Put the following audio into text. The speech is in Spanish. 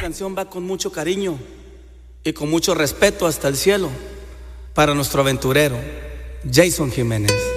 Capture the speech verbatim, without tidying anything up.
canción va con mucho cariño y con mucho respeto hasta el cielo para nuestro aventurero, Jason Jiménez.